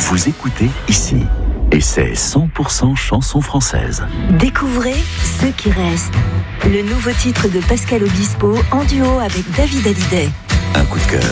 vous écoutez ici. Et c'est 100% chansons françaises. Découvrez Ceux qui restent. Le nouveau titre de Pascal Obispo en duo avec David Hallyday. Un coup de cœur